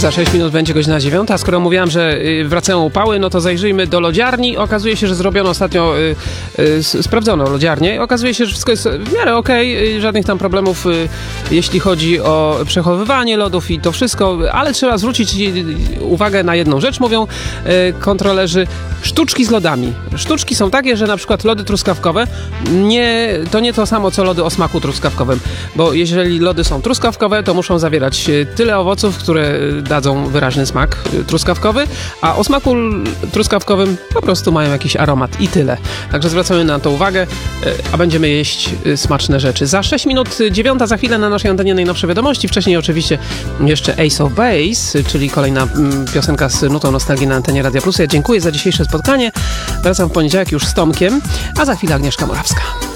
Za 6 minut będzie godzina 9. A skoro mówiłam, że wracają upały, no to zajrzyjmy do lodziarni. Okazuje się, że zrobiono ostatnio, sprawdzono lodziarnię. Okazuje się, że wszystko jest w miarę okej. Żadnych tam problemów, jeśli chodzi o przechowywanie lodów i to wszystko. Ale trzeba zwrócić uwagę na jedną rzecz, mówią kontrolerzy. Sztuczki z lodami. Sztuczki są takie, że na przykład lody truskawkowe to nie to samo, co lody o smaku truskawkowym. Bo jeżeli lody są truskawkowe, to muszą zawierać tyle owoców, które dadzą wyraźny smak truskawkowy, a o smaku truskawkowym po prostu mają jakiś aromat i tyle. Także zwracamy na to uwagę, a będziemy jeść smaczne rzeczy. Za 6 minut 9, za chwilę na naszej antenie najnowsze wiadomości. Wcześniej oczywiście jeszcze Ace of Base, czyli kolejna piosenka z nutą nostalgii na antenie Radia Plus. Ja dziękuję za dzisiejsze spotkanie. Wracam w poniedziałek już z Tomkiem, a za chwilę Agnieszka Morawska.